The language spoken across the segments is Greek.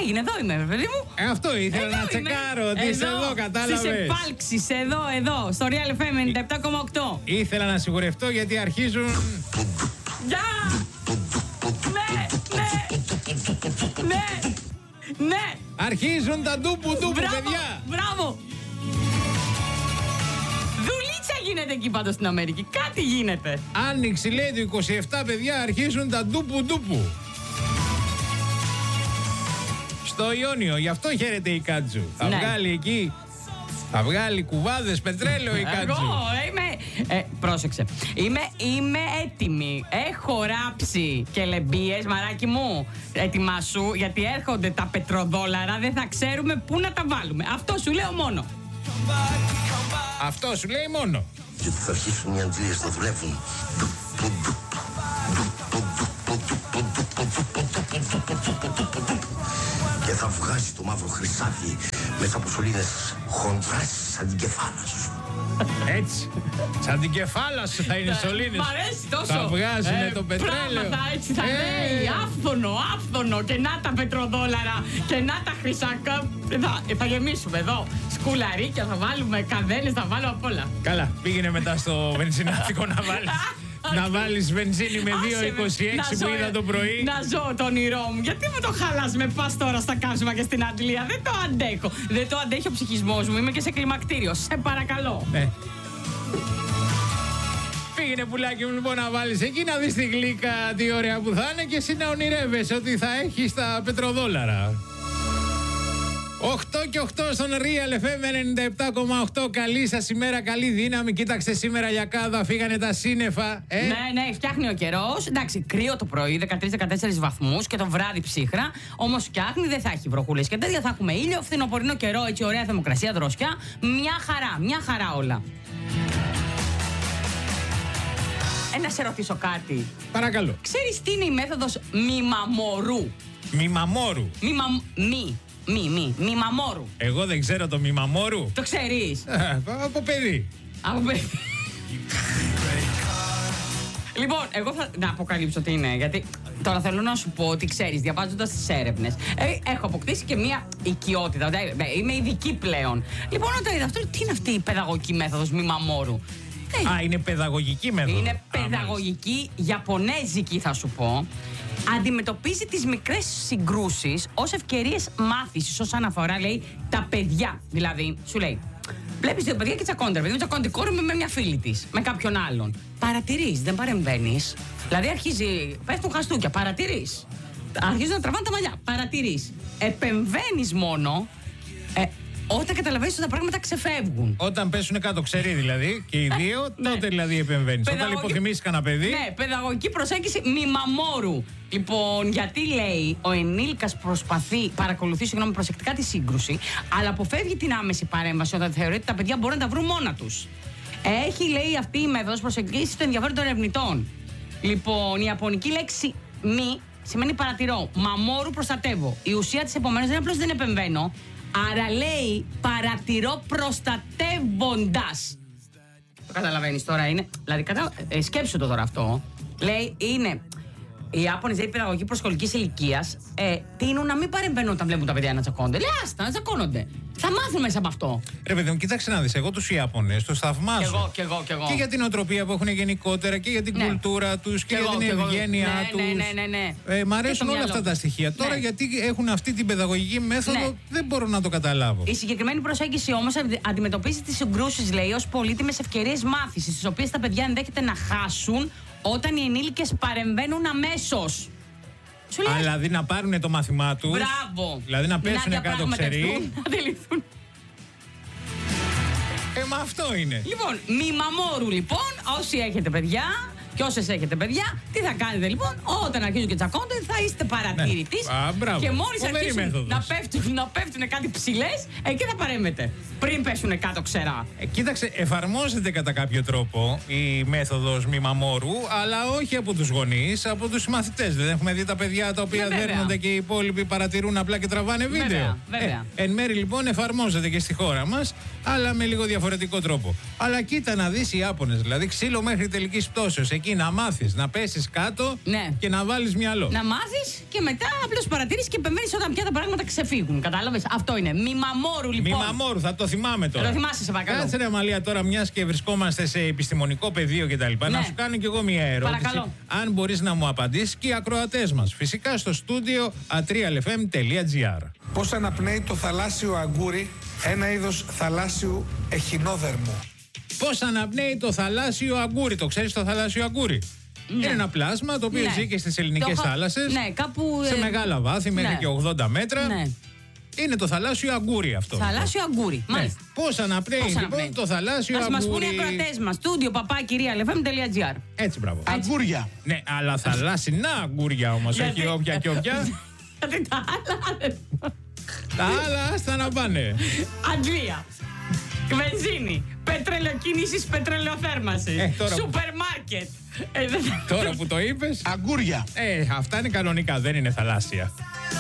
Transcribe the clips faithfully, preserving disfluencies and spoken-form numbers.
έγινε, εδώ είμαι, παιδί μου. Ε, αυτό ήθελα εδώ να τσεκάρω ότι είσαι εδώ, κατάλαβες. Στις επάλξεις, εδώ, εδώ, στο Real εφ εμ ενενήντα επτά κόμμα οκτώ. Ήθελα να σιγουρευτώ γιατί αρχίζουν. Γεια! Ναι, ναι, ναι, ναι. Αρχίζουν τα ντούπου ντούπου, παιδιά. Μπράβο. Δουλίτσα γίνεται εκεί πάντως στην Αμερική. Κάτι γίνεται. Άνοιξη λέει το είκοσι επτά, παιδιά, αρχίζουν τα ντούπου ντούπου. Στο Ιόνιο, γι' αυτό χαίρεται η Κάτζου. Θα Ναι. βγάλει εκεί. Θα βγάλει κουβάδες πετρέλαιο η Κάτζου. Εγώ είμαι. Ε, πρόσεξε. Είμαι, είμαι έτοιμη. Έχω ράψει και λεμπίες, μαράκι μου. Ετοιμάσου, γιατί έρχονται τα πετροδόλαρα. Δεν θα ξέρουμε πού να τα βάλουμε. Αυτό σου λέω μόνο. Αυτό σου λέει μόνο. Γιατί θα αρχίσουν οι αντλίες να δουλεύουν. Και θα βγάζει το μαύρο χρυσάφι μέσα από σωλήνες χοντράς σαν την κεφάλα σου. Έτσι. Σαν την κεφάλα σου θα είναι σωλήνες. Μ' αρέσει τόσο. Θα βγάζουνε Ε, το πετρέλαιο. Πράγματα έτσι θα Ε. λέει. Άφθονο, άφθονο. Και να τα πετροδόλαρα. Και να τα χρυσάκα. Θα, θα γεμίσουμε εδώ. Σκουλαρίκια θα βάλουμε, καδένες θα βάλουμε απ' όλα. Καλά, πήγαινε μετά στο βενζινάδικο να βάλεις. Να βάλεις βενζίνη με δύο είκοσι έξι που είδα το πρωί. Να ζω το όνειρό μου. Γιατί μου το χαλάς με πας τώρα στα καύσιμα και στην Αγγλία. Δεν το αντέχω. Δεν το αντέχει ο ψυχισμός μου. Είμαι και σε κλιμακτήριο. Σε παρακαλώ. Ναι. Πήγαινε πουλάκι μου λοιπόν να βάλεις εκεί να δεις τη γλύκα τι ωραία που θα είναι και εσύ να ονειρεύεσαι ότι θα έχεις τα πετροδόλαρα. οκτώ και οκτώ στον Real εφ εμ ενενήντα επτά κόμμα οκτώ. Καλή σας ημέρα, καλή δύναμη. Κοίταξε σήμερα Λιακάδα, φύγανε τα σύννεφα. Ε? Ναι, ναι, φτιάχνει ο καιρός. Εντάξει, κρύο το πρωί, δεκατρείς με δεκατέσσερις βαθμούς και το βράδυ ψύχρα. Όμως φτιάχνει, δεν θα έχει βροχούλες και τέτοια. Θα έχουμε ήλιο, φθινοπορεινό καιρό, έτσι ωραία θερμοκρασία, δροσιά. Μια χαρά, μια χαρά όλα. Ε, να σε ρωτήσω κάτι. Παρακαλώ. Ξέρεις τι είναι η μέθοδος μημαμορού? Μημαμόρου. Μημα... Μη. Μη, μη. Μημαμόρου. Εγώ δεν ξέρω το μημαμόρου. Το ξέρεις? Ε, από παιδί. Από παιδί. Λοιπόν, εγώ θα να αποκαλύψω τι είναι. Γιατί τώρα θέλω να σου πω ότι ξέρεις, διαβάζοντας τις έρευνες, ε, έχω αποκτήσει και μία οικειότητα. Είμαι ειδική πλέον. Λοιπόν, όταν είδα αυτό, τι είναι αυτή η παιδαγωγική μέθοδος μημαμόρου? Ε, Α, είναι παιδαγωγική μέθοδος. είναι Α, παιδαγωγική, ιαπωνέζικη θα σου πω. Αντιμετωπίζει τις μικρές συγκρούσεις ως ευκαιρίες μάθησης, ως αναφορά λέει τα παιδιά. Δηλαδή, σου λέει, βλέπεις δύο παιδιά και τσακώνται. Επειδή τσακώνται η κόρη μου με μια φίλη της, με κάποιον άλλον. Παρατηρείς, δεν παρεμβαίνεις. Δηλαδή, αρχίζει, πέφτουν χαστούκια, παρατηρείς. Αρχίζουν να τραβάνε τα μαλλιά, παρατηρείς. Επεμβαίνεις μόνο. Ε, Όταν καταλαβαίνεις ότι τα πράγματα ξεφεύγουν. Όταν πέσουν κάτω, ξέρει δηλαδή, και οι δύο, ναι. τότε δηλαδή επεμβαίνεις. Παιδαγωγική- Όταν υποθυμίσεις κανένα παιδί. Ναι, παιδαγωγική προσέγγιση μημαμόρου. Λοιπόν, γιατί λέει ο ενήλικας προσπαθεί, παρακολουθεί συγγνώμη, προσεκτικά τη σύγκρουση, αλλά αποφεύγει την άμεση παρέμβαση όταν θεωρεί ότι τα παιδιά μπορούν να τα βρουν μόνα τους. Έχει, λέει, αυτή η μέθοδος προσεγγίσει το ενδιαφέρον των ερευνητών. Λοιπόν, η ιαπωνική λέξη μη σημαίνει παρατηρώ. Μαμόρου προστατεύω. Η ουσία της επομένως δεν είναι απλώς δεν επεμβαίνω. Άρα λέει παρατηρώ προστατεύοντας. Το καταλαβαίνεις τώρα είναι. Δηλαδή κατα... ε, σκέψου το τώρα αυτό. Λέει είναι. Οι Ιάπωνες, δηλαδή παιδαγωγική προσχολικής ηλικίας, ε, τείνουν να μην παρεμβαίνουν όταν βλέπουν τα παιδιά να τσακώνονται. Λέει άστα, να τσακώνονται. Θα μάθουν μέσα από αυτό. Ρε παιδί μου, κοίταξε να δεις. Εγώ τους Ιάπωνες τους θαυμάζω. Κι εγώ, κι εγώ, κι εγώ. Και για την οτροπία που έχουν γενικότερα και για την Ναι. κουλτούρα τους και Κι για εγώ, την κι εγώ. ευγένειά Ναι, τους. ναι, ναι, ναι, ναι. Ε, μ' αρέσουν Και το όλα μυαλό. αυτά τα στοιχεία. Τώρα Ναι. γιατί έχουν αυτή την παιδαγωγική μέθοδο, Ναι. δεν μπορώ να το καταλάβω. Η συγκεκριμένη προσέγγιση όμως αντι- αντιμετωπίζει τις συγκρούσεις, λέει, ως πολύτιμες ευκαιρίες μάθησης, τις οποίες τα παιδιά ενδέχεται να χάσουν όταν οι ενήλικες παρεμβαίνουν αμέσως. Σου λέει, Αλλά δηλαδή να πάρουν το μάθημά τους. μπράβο. Δηλαδή να πέσουν κάτω διαπραγματευτούν, ξεροί. να αντιληφθούν. Ε, μα αυτό είναι. Λοιπόν, μημαμόρου λοιπόν, όσοι έχετε παιδιά και όσες έχετε παιδιά, τι θα κάνετε λοιπόν, όταν αρχίζουν και τσακώνται, θα είστε παρατηρητής. Ναι. Α, μπράβο. Και μόλις Φοβερή αρχίσουν μέθοδος. να πέφτουν, να πέφτουν κάτι ψηλές, εκεί θα παρέμβετε. Πριν πέσουν κάτω ξερά. Ε, κοίταξε, εφαρμόζεται κατά κάποιο τρόπο η μέθοδος μημαμόρου, αλλά όχι από τους γονείς, από τους μαθητές. Δεν έχουμε δει τα παιδιά τα οποία Ναι, βέβαια. δέρνονται και οι υπόλοιποι παρατηρούν απλά και τραβάνε βίντεο. Βέβαια, βέβαια. Ε, εν μέρει λοιπόν εφαρμόζεται και στη χώρα μας, αλλά με λίγο διαφορετικό τρόπο. Αλλά κοίτα να δεις οι Ιάπωνες, δηλαδή ξύλο μέχρι τελικής πτώσεως. Εκεί εκεί να μάθεις, να πέσεις κάτω ναι. και να βάλεις μυαλό. Να μάθεις και μετά απλώς παρατηρείς και επεμβαίνεις όταν πια τα πράγματα ξεφύγουν. Κατάλαβες. Αυτό είναι. Μημαμόρου λοιπόν. Μημαμόρου, θα το θυμάμαι τώρα. Το θυμάσαι, σε παρακαλώ. Κάτσε ρε Μαλία τώρα, μιας και βρισκόμαστε σε επιστημονικό πεδίο κτλ. Ναι. Να σου κάνω κι εγώ μια ερώτηση. Παρακαλώ. Αν μπορείς να μου απαντήσεις και οι ακροατές μας. Φυσικά στο στούντιο ατρία εφ εμ τελεία τζι άρ. Πώς αναπνέει το θαλάσσιο αγκούρι, ένα είδος θαλάσσιου εχινόδερμου? Πώς αναπνέει το θαλάσσιο αγκούρι? Το ξέρεις το θαλάσσιο αγκούρι? Ναι. Είναι ένα πλάσμα το οποίο ναι. ζει και στις ελληνικές το... θάλασσες. Ναι, κάπου... Σε μεγάλα βάθη, μέχρι ναι. και ογδόντα μέτρα. Ναι. Είναι το θαλάσσιο αγκούρι αυτό. Θαλάσσιο αγκούρι. Ναι. Μάλιστα. Πώς αναπνέει λοιπόν αναπνέει. το θαλάσσιο αγκούρι? Ας μας πούνε οι ακροατές μας. Στούντιο παπά κυρία ελ εφ εμ τελεία τζι άρ. Έτσι, μπράβο. Αγκούρια. Ναι, αλλά θαλάσσινα αγκούρια όμως. Όχι όποια και όποια. Γιατί τα άλλα. Τα άλλα άστα να πάνε. Αγγλία. Βενζίνη. Πετρελαιοκίνησης, πετρελαιοθέρμανση. Ε, τώρα... Σούπερ μάρκετ. Ε, τώρα που το είπες. Αγκούρια. Ε, αυτά είναι κανονικά, δεν είναι θαλάσσια.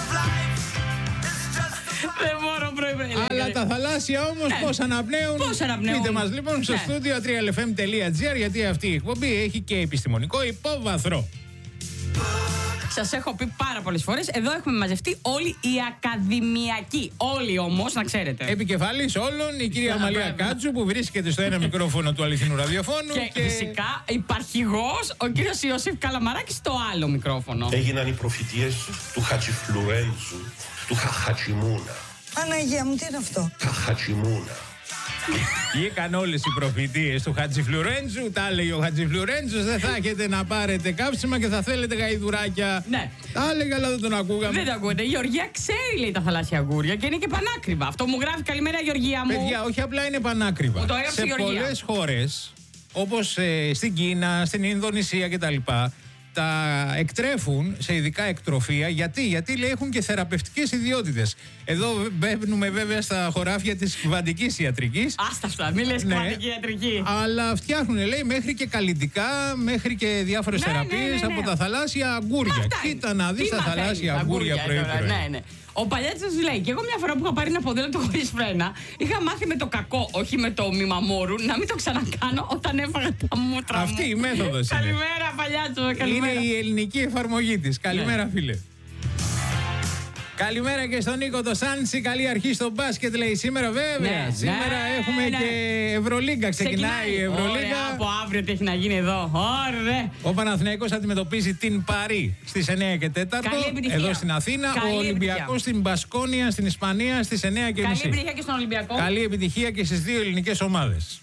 Δεν μπορώ πρωί. Αλλά τα θαλάσσια όμως ναι. πώς αναπνέουν? Πώς αναπνέουν? Πείτε μας λοιπόν στο ναι. στούντιο ατρία ελ εφ εμ τελεία τζι άρ, γιατί αυτή η εκπομπή έχει και επιστημονικό υπόβαθρο. Σας έχω πει πάρα πολλές φορές, εδώ έχουμε μαζευτεί όλοι οι ακαδημιακοί. Όλοι όμως, να ξέρετε. Επικεφαλής όλων η κυρία Μαλία Κάτσου, που βρίσκεται στο ένα μικρόφωνο του αληθινού ραδιοφώνου. Και, και... φυσικά υπαρχηγός ο κύριος Ιωσήφ Καλαμαράκης στο άλλο μικρόφωνο. Έγιναν οι προφητείες του Χατζηφλουρέντζου, του Χαχατσιμούνα. Παναγία μου, τι είναι αυτό? Χαχατσιμούνα. Βγήκαν όλες οι προφητείες του Χατζηφλουρέντζου. Τα έλεγε ο Χατζηφλουρέντζους. Δεν θα έχετε να πάρετε κάψιμα και θα θέλετε γαϊδουράκια. Ναι. Τα έλεγε, αλλά δεν τον ακούγαμε. Δεν το ακούγεται. Η Γεωργία ξέρει, λέει, τα θαλάσσια αγκούρια και είναι και πανάκριβα. Αυτό μου γράφει. Καλημέρα, Γεωργία μου. Παιδιά, όχι απλά είναι πανάκριβα. Σε πολλές χώρες, όπως ε, στην Κίνα, στην Ινδονησία κτλ., τα εκτρέφουν σε ειδικά εκτροφία. Γιατί, Γιατί λέει, έχουν και θεραπευτικές ιδιότητες. Εδώ μπαίνουμε βέβαια στα χωράφια της κβαντικής ιατρικής. Άστα αυτά, μην λες ναι, κβαντική ιατρική. Αλλά φτιάχνουν, λέει, μέχρι και καλλιτικά, μέχρι και διάφορες ναι, θεραπείες ναι, ναι, ναι, ναι. από τα θαλάσσια αγκούρια. Κοίτα να δεις τα θαλάσσια αγκούρια πρωί-πρωί. Ναι, ναι. Ο Παλιάτσος λέει, και εγώ μια φορά που είχα πάρει ένα ποδήλατο χωρίς φρένα, είχα μάθει με το κακό, όχι με το μημαμόρου, να μην το ξανακάνω όταν έφαγα τα μούτρα μου. Αυτή η μέθοδος είναι. Καλημέρα, Παλιάτσο, καλημέρα. Είναι η ελληνική εφαρμογή της. Καλημέρα, ναι. φίλε. Καλημέρα και στον Νίκο το Σάντσι. Καλή αρχή στο μπάσκετ, λέει σήμερα, βέβαια. Ναι, σήμερα ναι, έχουμε ναι. και Ευρωλίγκα. Ξεκινάει, Ξεκινάει η Ευρωλίγκα. Ωραία, από αύριο τι έχει να γίνει εδώ. Ωραία. Ο Παναθηναϊκός αντιμετωπίζει την Παρί στις εννιά και τέσσερα εδώ στην Αθήνα. Καλή ο Ολυμπιακός στην Μπασκόνια στην Ισπανία στις εννιά και μισή. Καλή επιτυχία και στον Ολυμπιακό. Καλή επιτυχία και στις δύο ελληνικές ομάδες.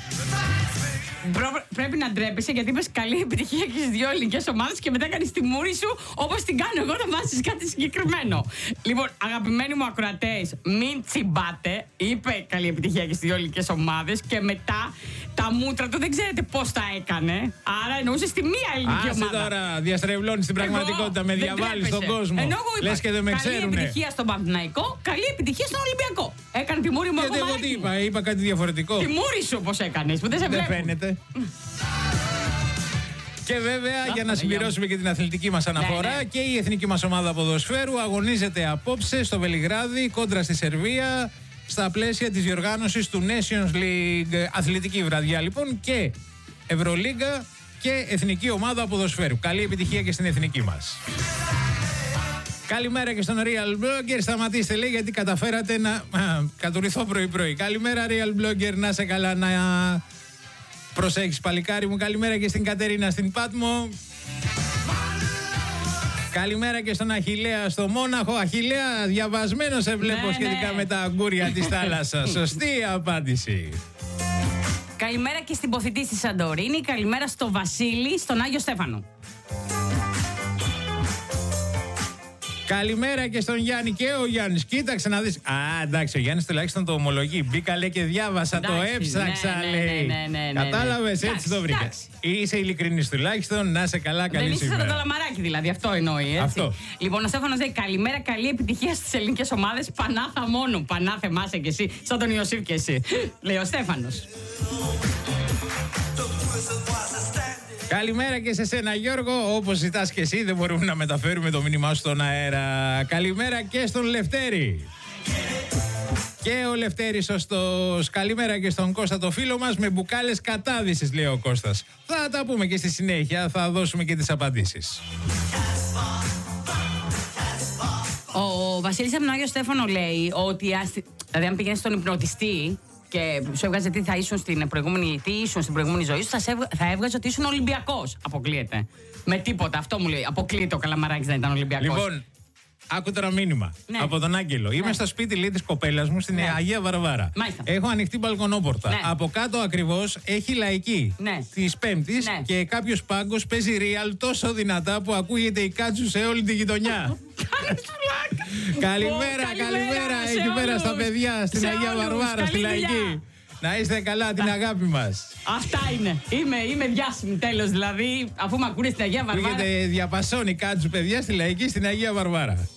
Πρέπει να ντρέπεσαι γιατί είπες καλή επιτυχία και στις δύο ελληνικές ομάδες και μετά κάνεις τη μούρη σου όπως την κάνω εγώ να βάζεις κάτι συγκεκριμένο. Λοιπόν, αγαπημένοι μου ακροατές, μην τσιμπάτε. Είπε καλή επιτυχία και στις δύο ελληνικές ομάδες και μετά τα μούτρα του δεν ξέρετε πώς τα έκανε. Άρα εννοούσε στη μία ελληνική Άσε ομάδα. Τώρα διαστρεβλώνεις την πραγματικότητα, εγώ, με διαβάλεις στον κόσμο. Ενώ εγώ είπα, λες και δεν με ξέρουνε. Καλή επιτυχία στον Παναθηναϊκό, καλή επιτυχία στον Ολυμπιακό. Έκανε τη μούρη μου εγώ. Εγώ τι είπα, είπα κάτι διαφορετικό. Τη μούρη σου πώς έκανες που δεν σε βλέπω. Δεν φαίνεται. Και βέβαια, Α, για να συμπληρώσουμε και την αθλητική μας αναφορά, ναι, ναι. και η εθνική μας ομάδα ποδοσφαίρου αγωνίζεται απόψε στο Βελιγράδι κόντρα στη Σερβία στα πλαίσια της διοργάνωσης του Nations League. Αθλητική βραδιά λοιπόν και Ευρωλίγκα και εθνική ομάδα ποδοσφαίρου. Καλή επιτυχία και στην εθνική μας. Καλημέρα και στον Real Blogger. Σταματήστε, λέει, γιατί καταφέρατε να κατουριθώ πρωί-πρωί. Καλημέρα, Real Blogger, να σε καλά, να προσέχεις, παλικάρι μου. Καλημέρα και στην Κατερίνα στην Πάτμο. Καλημέρα και στον Αχιλλέα στο Μόναχο. Αχιλλέα, διαβασμένο σε βλέπω, ναι, σχετικά, ναι, με τα αγκούρια της θάλασσας. Σωστή απάντηση. Καλημέρα και στην Ποθητή στη Σαντορίνη. Καλημέρα στο Βασίλη, στον Άγιο Στέφανο. Καλημέρα και στον Γιάννη και ο Γιάννης. Κοίταξε να δεις. Α, εντάξει, ο Γιάννης τουλάχιστον το ομολογεί. Μπήκα, λέει, και διάβασα, εντάξει, το έψαξα, ναι, λέει. Ναι, ναι, ναι, ναι, κατάλαβες, ναι, έτσι το βρήκα. Είσαι ειλικρινής τουλάχιστον, να είσαι καλά, καλή σήμερα. Δεν είσαι το καλαμαράκι δηλαδή, αυτό εννοεί, έτσι. Αυτό. Λοιπόν, ο Στέφανος λέει καλημέρα, καλή επιτυχία στις ελληνικές ομάδες. Πανάθα μόνο. Πανάθε μάσε κι εσύ, σαν τον Ιωσήφ κι εσύ. Λέει ο Στέφανος. Καλημέρα και σε σένα, Γιώργο. Όπως ζητάς και εσύ, δεν μπορούμε να μεταφέρουμε το μήνυμά σου στον αέρα. Καλημέρα και στον Λευτέρη. Και ο Λευτέρης σωστός. Καλημέρα και στον Κώστα το φίλο μας με μπουκάλες κατάδυσης, λέει ο Κώστας. Θα τα πούμε και στη συνέχεια, θα δώσουμε και τις απαντήσεις. Ο Βασίλης από τον Άγιο Στέφανο λέει ότι δηλαδή αν πηγαίνεις στον υπνοτιστή και σου έβγαζε τι θα ήσουν στην προηγούμενη, τι ήσουν στην προηγούμενη ζωή σου, θα, σε, θα έβγαζε ότι ήσουν Ολυμπιακός. Αποκλείεται. Με τίποτα. Αυτό μου λέει. Αποκλείεται ο Καλαμαράκης δεν ήταν Ολυμπιακός. Λοιπόν, άκου τώρα μήνυμα ναι. από τον Άγγελο. Ναι. Είμαι στο σπίτι, λέει, της κοπέλας μου στην ναι. Αγία Βαρβάρα. Μάλιστα. Έχω ανοιχτή μπαλκονόπορτα. Ναι. Από κάτω ακριβώς έχει λαϊκή ναι. της Πέμπτης ναι. και κάποιος πάγκος παίζει real τόσο δυνατά που ακούγεται η κάτσου σε όλη τη γειτονιά. Καλημέρα, καλημέρα εκεί πέρα στα παιδιά στην Αγία Βαρβάρα, στη λαϊκή. Να είστε καλά, την αγάπη μας. Αυτά είναι. Είμαι, είμαι διάσημη τέλος. Δηλαδή, αφού με ακούνε στην Αγία Βαρβάρα. Πήγαινε διαπασώνει κάτσου παιδιά στη λαϊκή στην Αγία Βαρβάρα.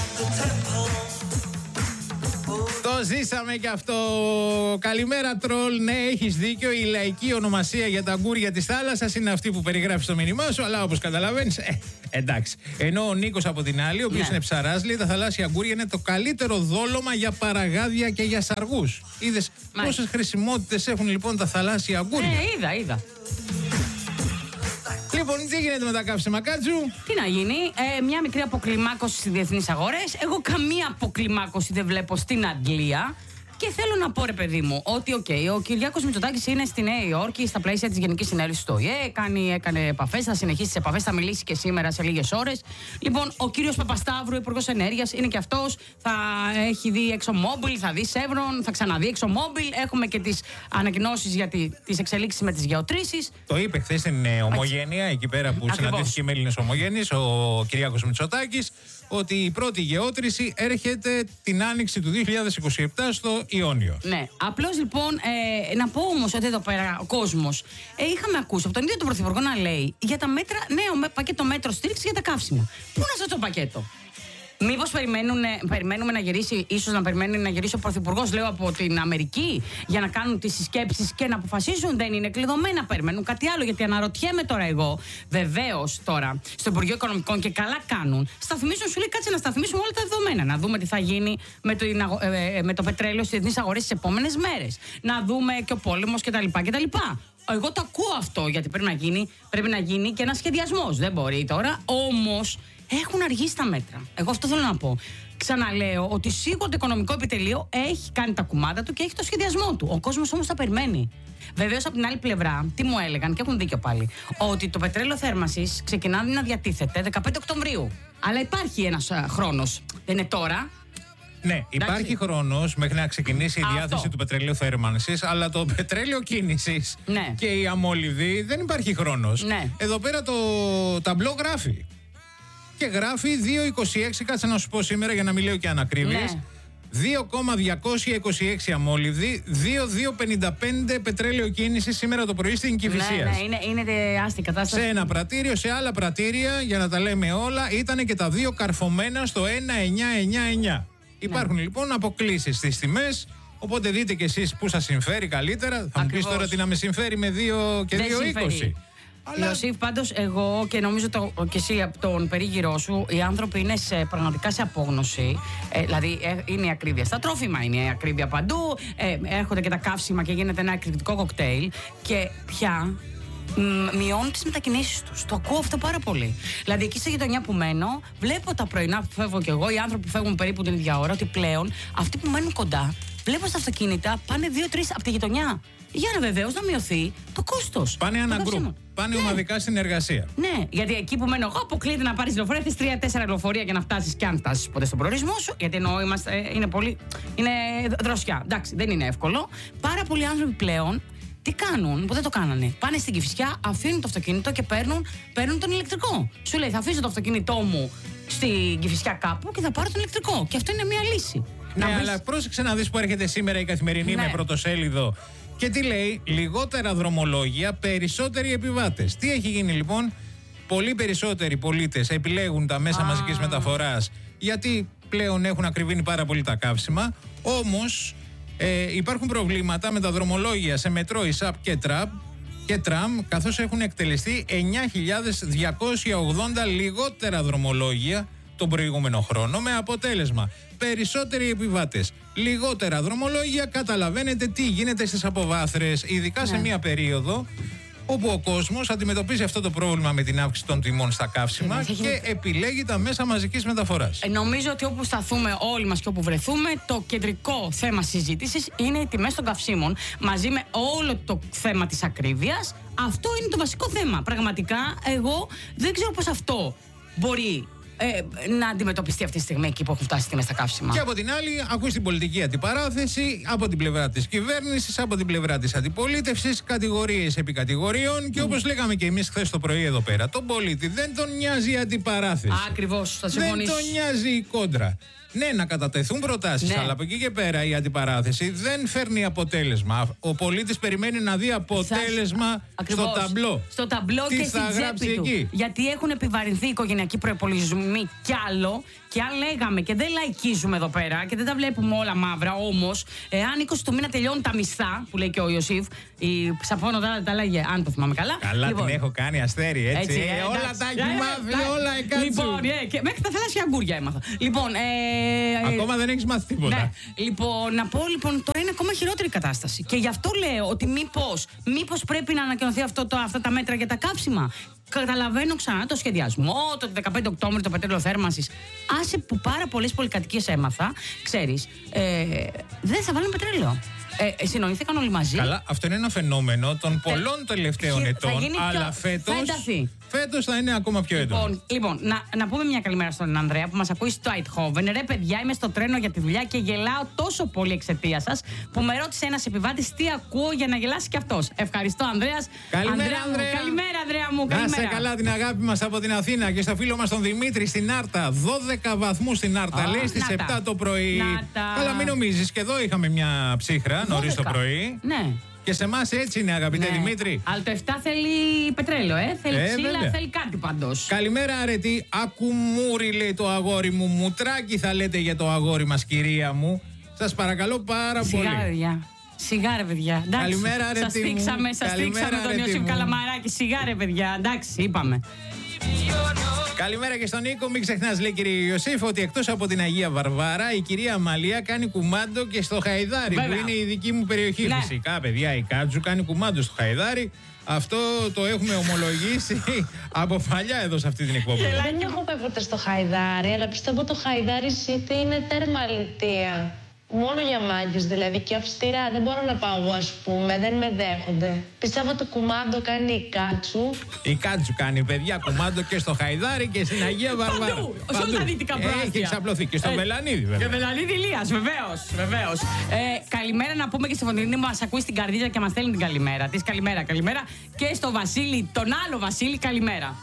Το ζήσαμε και αυτό. Καλημέρα, τρόλ. Ναι, έχεις δίκιο. Η λαϊκή ονομασία για τα αγκούρια της θάλασσας είναι αυτή που περιγράφει στο μήνυμά σου. Αλλά όπως καταλαβαίνεις, ε, εντάξει. Ενώ ο Νίκος από την άλλη, ο οποίος ναι. είναι ψαράς, λέει τα θαλάσσια αγκούρια είναι το καλύτερο δόλωμα για παραγάδια και για σαργούς. Είδες πόσες χρησιμότητες έχουν λοιπόν τα θαλάσσια αγκούρια. Ναι, είδα, είδα. Λοιπόν, τι γίνεται με τα καύσιμα κάτσου? Τι να γίνει, ε, μια μικρή αποκλιμάκωση στις διεθνείς αγορές. Εγώ καμία αποκλιμάκωση δεν βλέπω στην Αγγλία. Και θέλω να πω, ρε παιδί μου, ότι okay, ο Κυριάκος Μητσοτάκης είναι στη Νέα Υόρκη στα πλαίσια της Γενικής Συνέλευσης του Ο Η Ε. Κάνει, έκανε επαφές, θα συνεχίσει τις επαφές, θα μιλήσει και σήμερα σε λίγες ώρες. Λοιπόν, ο κύριος Παπασταύρου, Υπουργός Ενέργειας, είναι και αυτός. Θα έχει δει ExxonMobil, θα δει Chevron, θα ξαναδεί ExxonMobil. Έχουμε και τις ανακοινώσεις για τη, τις εξελίξεις με τις γεωτρήσεις. Το είπε χθες στην Ομογένεια, εκεί πέρα που συναντήθηκε με Έλληνες Ομογένειες, ο Κυριάκος Μητσοτάκης, ότι η πρώτη γεώτρηση έρχεται την άνοιξη του δύο χιλιάδες είκοσι επτά στο Ιόνιο. Ναι. Απλώς λοιπόν, ε, να πω όμως ότι εδώ πέρα ο κόσμος, ε, είχαμε ακούσει από τον ίδιο τον Πρωθυπουργό να λέει για τα μέτρα, νέο πακέτο μέτρο στήριξη για τα καύσιμα. Πού είναι αυτό το πακέτο? Μήπως περιμένουμε να γυρίσει, ίσως να περιμένει να γυρίσει ο Πρωθυπουργός, λέω, από την Αμερική για να κάνουν τις συσκέψεις και να αποφασίσουν? Δεν είναι κλειδωμένα, περιμένουν κάτι άλλο? Γιατί αναρωτιέμαι τώρα εγώ, βεβαίως τώρα, στο Υπουργείο Οικονομικών και καλά κάνουν, σταθμίζουν, σου λέει κάτσε να σταθμίσουμε όλα τα δεδομένα. Να δούμε τι θα γίνει με το, ε, με το πετρέλαιο στις διεθνείς αγορές τις επόμενες μέρες. Να δούμε και ο πόλεμος κτλ. κτλ. Εγώ το ακούω αυτό, γιατί πρέπει να γίνει, πρέπει να γίνει και ένα σχεδιασμός. Δεν μπορεί τώρα, όμως. Έχουν αργήσει τα μέτρα. Εγώ αυτό θέλω να πω. Ξαναλέω ότι σίγουρα το Οικονομικό Επιτελείο έχει κάνει τα κουμάντα του και έχει το σχεδιασμό του. Ο κόσμος όμως τα περιμένει. Βεβαίως από την άλλη πλευρά, τι μου έλεγαν και έχουν δίκιο πάλι, ότι το πετρέλαιο θέρμανσης ξεκινάει να διατίθεται δεκαπέντε Οκτωβρίου. Αλλά υπάρχει ένας χρόνος. Δεν είναι τώρα. Ναι, υπάρχει Εντάξει. χρόνος μέχρι να ξεκινήσει η Α, διάθεση αυτό. του πετρελαίου θέρμανσης, αλλά το πετρέλαιο κίνησης ναι. και η αμόλυβδη δεν υπάρχει χρόνος. Ναι. Εδώ πέρα το ταμπλό γράφει. Και γράφει δύο είκοσι έξι, κάτσε να σου πω σήμερα για να μην λέω και ανακρίβειες. Ναι. δύο χιλιάδες διακόσια είκοσι έξι αμόλυβδη, δύο χιλιάδες διακόσια πενήντα πέντε πετρέλαιο κίνηση σήμερα το πρωί στην Κηφισίας. Ναι, ναι, είναι, είναι άστη κατάσταση. Σε ένα πρατήριο, σε άλλα πρατήρια, για να τα λέμε όλα, ήταν και τα δύο καρφωμένα στο ένα εννιά εννιά εννιά. Ναι. Υπάρχουν λοιπόν αποκλήσεις στις τιμές. Οπότε δείτε κι εσείς που σας συμφέρει καλύτερα. Θα Ακριβώς. μου πεις τώρα τι να με συμφέρει με δύο και δύο είκοσι. Αλλά... Ιωσήφ, πάντως εγώ και νομίζω το, και εσύ από τον περίγυρό σου, οι άνθρωποι είναι σε, πραγματικά σε απόγνωση. Ε, δηλαδή ε, είναι η ακρίβεια στα τρόφιμα, είναι η ακρίβεια παντού. Ε, έρχονται και τα καύσιμα και γίνεται ένα εκρηκτικό κοκτέιλ. Και πια μειώνουν τις μετακινήσεις τους. Το ακούω αυτό πάρα πολύ. Δηλαδή, εκεί στη γειτονιά που μένω, βλέπω τα πρωινά που φεύγω κι εγώ, οι άνθρωποι που φεύγουν περίπου την ίδια ώρα, ότι πλέον αυτοί που μένουν κοντά, βλέπω στα αυτοκίνητα, πάνε δύο-τρεις από τη γειτονιά. Για να βεβαίως να μειωθεί το κόστος. Πάνε ένα γκρουπ. Πάνε ναι. ομαδικά συνεργασία. Ναι, γιατί εκεί που μένω εγώ, αποκλείεται να πάρεις λεωφορεία, θες τρία-τέσσερα λεωφορεία για να φτάσεις και αν φτάσεις ποτέ στον προορισμό σου. Γιατί εννοώ είμαστε, είναι πολύ. Είναι δροσιά. Εντάξει, δεν είναι εύκολο. Πάρα πολλοί άνθρωποι πλέον τι κάνουν, που δεν το κάνανε. Πάνε στην Κηφισιά, αφήνουν το αυτοκίνητο και παίρνουν, παίρνουν τον ηλεκτρικό. Σου λέει, θα αφήσω το αυτοκίνητό μου στην Κηφισιά κάπου και θα πάρω τον ηλεκτρικό. Και αυτό είναι μια λύση. Ναι, να αλλά βρεις... πρόσεξε να δεις που έρχεται σήμερα η Καθημερινή ναι. με πρωτοσέλιδο. Και τι λέει, λιγότερα δρομολόγια, περισσότεροι επιβάτες. Τι έχει γίνει λοιπόν, πολύ περισσότεροι πολίτες επιλέγουν τα μέσα ah. μαζικής μεταφοράς γιατί πλέον έχουν ακριβήνει πάρα πολύ τα καύσιμα. Όμως ε, υπάρχουν προβλήματα με τα δρομολόγια σε μετρό, ΙΣΑΠ και ΤΡΑΜ, και τραμ, καθώς έχουν εκτελεστεί εννιά χιλιάδες διακόσια ογδόντα λιγότερα δρομολόγια τον προηγούμενο χρόνο, με αποτέλεσμα περισσότεροι επιβάτες, λιγότερα δρομολόγια. Καταλαβαίνετε τι γίνεται στις αποβάθρες, ειδικά ναι. σε μια περίοδο όπου ο κόσμος αντιμετωπίζει αυτό το πρόβλημα με την αύξηση των τιμών στα καύσιμα και γίνει... επιλέγει τα μέσα μαζικής μεταφοράς. Ε, νομίζω ότι όπου σταθούμε όλοι μας και όπου βρεθούμε, το κεντρικό θέμα συζήτησης είναι οι τιμές των καυσίμων. Μαζί με όλο το θέμα της ακρίβειας, αυτό είναι το βασικό θέμα. Πραγματικά, εγώ δεν ξέρω πώς αυτό μπορεί Ε, να αντιμετωπιστεί αυτή τη στιγμή εκεί που έχουν φτάσει τιμές στα καύσιμα. Και από την άλλη, ακούς την πολιτική αντιπαράθεση από την πλευρά της κυβέρνησης, από την πλευρά της αντιπολίτευσης, κατηγορίες επί κατηγοριών. Και όπως λέγαμε και εμείς χθες το πρωί εδώ πέρα, τον πολίτη δεν τον νοιάζει η αντιπαράθεση. Ακριβώς, θα συμφωνήσω. Δεν τον νοιάζει η κόντρα. Ναι, να κατατεθούν προτάσεις, ναι. αλλά από εκεί και πέρα η αντιπαράθεση δεν φέρνει αποτέλεσμα. Ο πολίτης περιμένει να δει αποτέλεσμα στο ταμπλό. Στο ταμπλό τι και στην τσέπη του. Εκεί. Γιατί έχουν επιβαρυνθεί οι οικογενειακοί προϋπολογισμοί κι άλλο. Και αν λέγαμε και δεν λαϊκίζουμε εδώ πέρα και δεν τα βλέπουμε όλα μαύρα, όμως, εάν είκοσι του μήνα τελειώνουν τα μισθά, που λέει και ο Ιωσήφ, η Ψαφώνο τα, τα λέγε, αν το θυμάμαι καλά. Καλά, λοιπόν, την έχω κάνει αστέρι, έτσι. έτσι ε, όλα εντάξει, τα έχει μάθει, ε, όλα εκάτσου. Λοιπόν, ε, και μέχρι τα θαλάσσια αγκούρια έμαθα. Λοιπόν, ε, ακόμα δεν έχεις μάθει τίποτα. Ναι. Λοιπόν, να πω λοιπόν, τώρα είναι ακόμα χειρότερη κατάσταση. Και γι' αυτό λέω ότι μήπως, μήπως πρέπει να ανακοινωθεί αυτό το, αυτά τα μέτρα για τα καύσιμα. Καταλαβαίνω ξανά το σχεδιασμό, το δεκαπέντε Οκτώβρη το πετρέλαιο θέρμανσης. Άσε που πάρα πολλές πολυκατοικίες έμαθα, ξέρεις, ε, δεν θα βάλουν πετρέλαιο. Ε, συνονίθηκαν όλοι μαζί. Καλά, αυτό είναι ένα φαινόμενο των πολλών ε, τελευταίων χει, ετών, αλλά φέτος, φέτος θα είναι ακόμα πιο έντονο. Λοιπόν, λοιπόν να, να πούμε μια καλημέρα στον Ανδρέα που μας ακούει στο Αιτχόβεν. Ρε παιδιά, είμαι στο τρένο για τη δουλειά και γελάω τόσο πολύ εξαιτίας σας που με ρώτησε ένας επιβάτης τι ακούω για να γελάσει κι αυτός. Ευχαριστώ, Ανδρέας. Καλημέρα, Ανδρέα, Ανδρέα. Μου, καλημέρα, Ανδρέα μου. Καλημέρα. Να σε καλά την αγάπη μας από την Αθήνα και στο φίλο μας τον Δημήτρη στην Άρτα. δώδεκα βαθμούς στην Άρτα, oh, λέει στις επτά το πρωί. Καλά, μην νομίζεις, και εδώ είχαμε μια ψύχρα νωρίς το πρωί. Ναι. Και σε εμάς έτσι είναι, αγαπητέ ναι. Δημήτρη. Αλλά το επτά θέλει πετρέλαιο, ε. Θέλει ε, ξύλα, βέβαια. Θέλει κάτι πάντως. Καλημέρα, αρετή. Ακουμούρι, λέει το αγόρι μου. Μουτράκι θα λέτε για το αγόρι μας, κυρία μου. Σας παρακαλώ πάρα Σιγά, πολύ. Παιδιά. Σιγά, ρε παιδιά. Εντάξει, καλημέρα, αρετή. Σας στήξαμε, σας στήξαμε τον Ιωσήφ Καλαμαράκη. Σιγά, ρε παιδιά. Εντάξει, είπαμε. Καλημέρα και στον Νίκο. Μην ξεχνάς, λέει, κύριε Ιωσήφ, ότι εκτός από την Αγία Βαρβάρα, η κυρία Αμαλία κάνει κουμάντο και στο Χαϊδάρι, βέβαια, που είναι η δική μου περιοχή. Ναι. Φυσικά, παιδιά, η Κάτζου κάνει κουμάντο στο Χαϊδάρι. Αυτό το έχουμε ομολογήσει από παλιά εδώ σε αυτή την εκπομπή. Δεν έχω πάει ποτέ στο Χαϊδάρι, αλλά πιστεύω το Χαϊδάρι City είναι τέρμα αλητεία. Μόνο για μάγκες δηλαδή και αυστηρά. Δεν μπορώ να πάω εγώ, ας πούμε. Δεν με δέχονται. Πιστεύω το κουμάντο κάνει η Κάτσου. Η Κάτσου κάνει, παιδιά, κουμάντο και στο Χαϊδάρι και στην Αγία Βαρβάρα. Παντού. Σε όλα τα δυτικά προάστια. Έχει εξαπλωθεί και στο ε, Βελανίδη, βέβαια. Και Βελανίδη Ηλίας, βεβαίως. Βεβαίως. Ε, καλημέρα να πούμε και στη Φωνηρίνη μας ακούει στην καρδίτσα και μας στέλνει την καλημέρα της. Καλημέρα, καλημέρα. Και στο Βασίλη, τον άλλο Βασίλη, καλημέρα.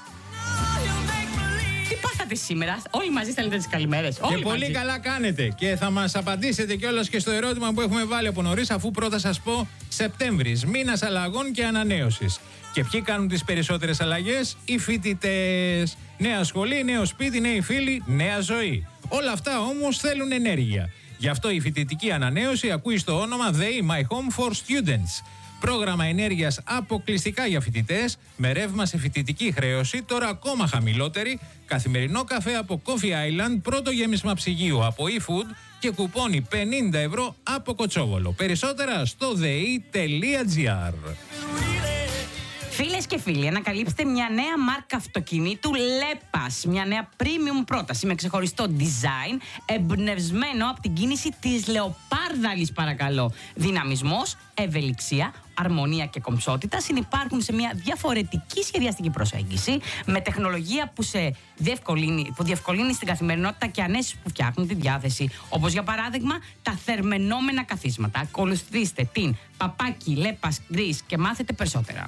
Τι πάθατε σήμερα, όλοι μαζί στέλνετε τις καλημέρες. Και πολύ μαζί. Καλά κάνετε. Και θα μας απαντήσετε κιόλας και στο ερώτημα που έχουμε βάλει από νωρίς, αφού πρώτα σας πω Σεπτέμβρης, μήνας αλλαγών και ανανέωσης. Και ποιοι κάνουν τις περισσότερες αλλαγές? Οι φοιτητές. Νέα σχολή, νέο σπίτι, νέοι φίλοι, νέα ζωή. Όλα αυτά όμως θέλουν ενέργεια. Γι' αυτό η φοιτητική ανανέωση ακούει στο όνομα They My Home for Students. Πρόγραμμα ενέργειας αποκλειστικά για φοιτητές, με ρεύμα σε φοιτητική χρέωση, τώρα ακόμα χαμηλότερη, καθημερινό καφέ από Coffee Island, πρώτο γέμισμα ψυγείου από eFood και κουπόνι πενήντα ευρώ από Κοτσόβολο. Περισσότερα στο δέι τελεία τζι άρ. Φίλες και φίλοι, ανακαλύψτε μια νέα μάρκα αυτοκινήτου Λέπας. Μια νέα premium πρόταση με ξεχωριστό design, εμπνευσμένο από την κίνηση της Λεοπάρδαλης, παρακαλώ. Δυναμισμός, ευελιξία, αρμονία και κομψότητα συνυπάρχουν σε μια διαφορετική σχεδιαστική προσέγγιση, με τεχνολογία που, σε διευκολύνει, που διευκολύνει στην καθημερινότητα και ανέσεις που φτιάχνουν τη διάθεση. Όπως για παράδειγμα τα θερμαινόμενα καθίσματα. Ακολουθήστε την Παπάκι Λέπας Γκρις και μάθετε περισσότερα.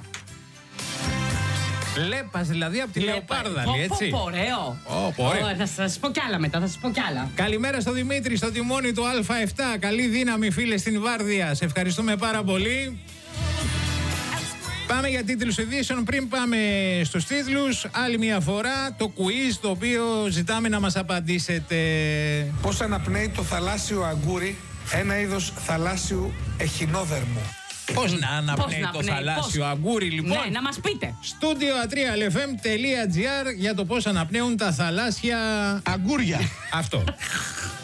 Λέπας, δηλαδή από τη Λεοπάρδαλη, έτσι. Πω, ωραίο. Oh, ωραίο. Oh, θα σας πω κι άλλα μετά, θα σας πω κι άλλα. Καλημέρα στο Δημήτρη, στο τιμόνι του Α επτά. Καλή δύναμη, φίλε, στην Βάρδια. Σε ευχαριστούμε πάρα πολύ. Πάμε για τίτλους ειδήσεων. Πριν πάμε στους τίτλους, άλλη μια φορά το quiz, το οποίο ζητάμε να μας απαντήσετε. Πώς αναπνέει το θαλάσσιο αγκούρι, ένα είδος θαλάσσιου εχινόδερμου? Πώς να αναπνέει το αναπνέει, θαλάσσιο πώς. αγκούρι, λοιπόν. Ναι, να μας πείτε. Στούντιο ατρία ελ εφ εμ τελεία τζι άρ για το πώς αναπνέουν τα θαλάσσια αγκούρια. Αυτό.